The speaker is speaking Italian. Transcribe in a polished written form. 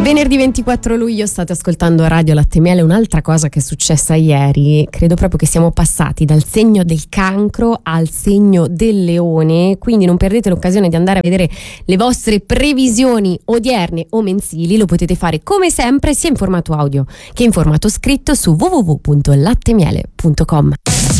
Venerdì 24 luglio state ascoltando Radio Latte e Miele. Un'altra cosa che è successa ieri, credo proprio che siamo passati dal segno del cancro al segno del leone, quindi non perdete l'occasione di andare a vedere le vostre previsioni odierne o mensili. Lo potete fare come sempre sia in formato audio che in formato scritto su www.lattemiele.com.